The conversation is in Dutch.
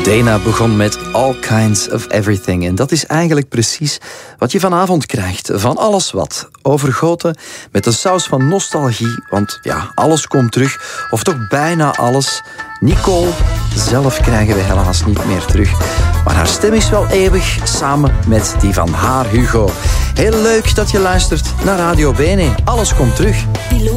Dana begon met All Kinds of Everything. En dat is eigenlijk precies wat je vanavond krijgt. Van alles wat. Overgoten met een saus van nostalgie. Want ja, alles komt terug. Of toch bijna alles. Nicole zelf krijgen we helaas niet meer terug. Maar haar stem is wel eeuwig, samen met die van haar Hugo. Heel leuk dat je luistert naar Radio BNN. Alles komt terug.